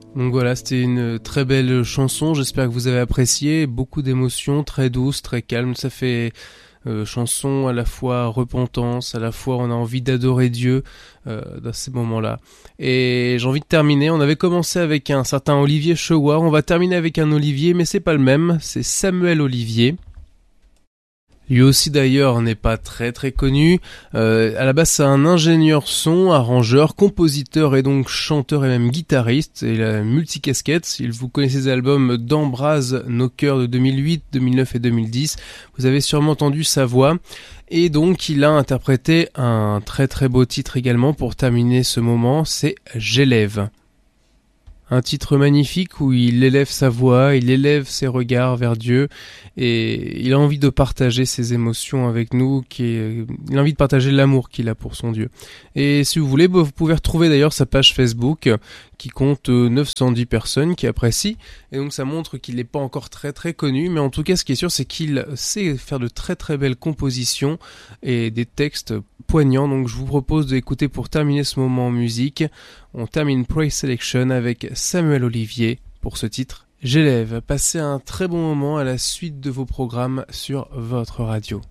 Donc voilà, c'était une très belle chanson, j'espère que vous avez apprécié, beaucoup d'émotions, très douce, très calme, ça fait chanson à la fois repentance, à la fois on a envie d'adorer Dieu dans ces moments-là. Et j'ai envie de terminer, on avait commencé avec un certain Olivier Chewar, on va terminer avec un Olivier, mais c'est pas le même, c'est Samuel Olivier. Lui aussi d'ailleurs n'est pas très très connu. À la base c'est un ingénieur son, arrangeur, compositeur et donc chanteur et même guitariste. Il a multicasquette. Si vous connaissez ses albums d'Embrase nos cœurs de 2008, 2009 et 2010, vous avez sûrement entendu sa voix. Et donc il a interprété un très très beau titre également pour terminer ce moment, c'est J'élève. Un titre magnifique où il élève sa voix, il élève ses regards vers Dieu et il a envie de partager ses émotions avec nous, il a envie de partager l'amour qu'il a pour son Dieu. Et si vous voulez, vous pouvez retrouver d'ailleurs sa page Facebook qui compte 910 personnes qui apprécient et donc ça montre qu'il n'est pas encore très très connu, mais en tout cas ce qui est sûr c'est qu'il sait faire de très très belles compositions et des textes poignants. Donc je vous propose d'écouter pour terminer ce moment en musique. On termine Praise Selection avec Samuel Olivier pour ce titre J'élève. Passez un très bon moment à la suite de vos programmes sur votre radio.